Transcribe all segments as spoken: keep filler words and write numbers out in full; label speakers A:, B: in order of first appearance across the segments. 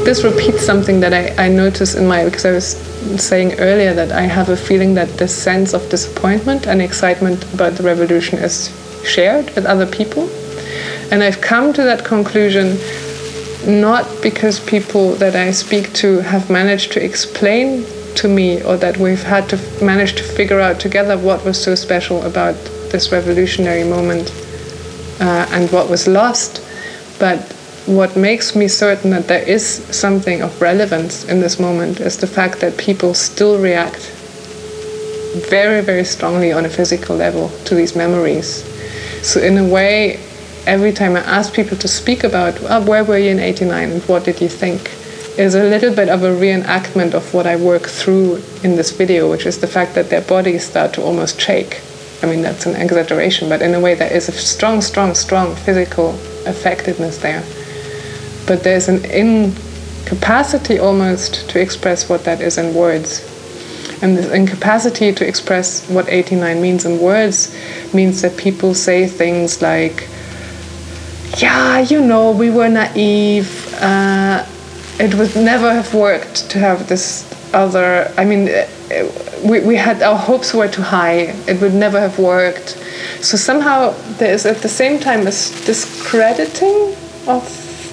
A: this repeats something that I, I noticed in my, because I was saying earlier that I have a feeling that this sense of disappointment and excitement about the revolution is shared with other people. And I've come to that conclusion not because people that I speak to have managed to explain to me, or that we've had to f- manage to figure out together what was so special about this revolutionary moment uh, and what was lost, but what makes me certain that there is something of relevance in this moment is the fact that people still react very, very strongly on a physical level to these memories. So in a way, every time I ask people to speak about, oh, where were you in eighty-nine and what did you think, is a little bit of a reenactment of what I work through in this video, which is the fact that their bodies start to almost shake. I mean, that's an exaggeration, but in a way there is a strong, strong, strong physical affectedness there. But there's an incapacity almost to express what that is in words. And this incapacity to express what eighty-nine means in words means that people say things like, yeah, you know, we were naive, uh, it would never have worked to have this other, I mean, we, we had, our hopes were too high, it would never have worked. So somehow there is at the same time a discrediting of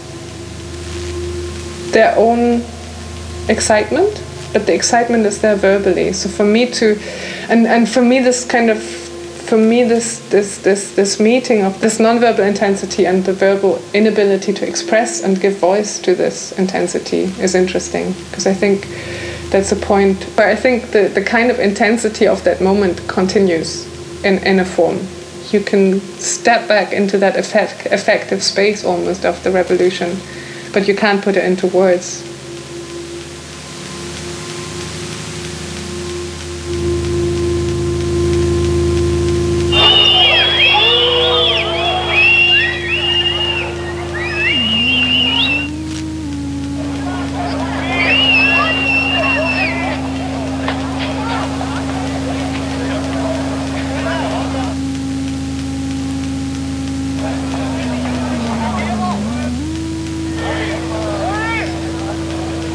A: their own excitement, but the excitement is there verbally. So for me to, and, and for me this kind of, for me this this this this meeting of this nonverbal intensity and the verbal inability to express and give voice to this intensity is interesting, because I think that's a point where I think the, the kind of intensity of that moment continues in, in a form. You can step back into that effect, effective space almost of the revolution, but you can't put it into words.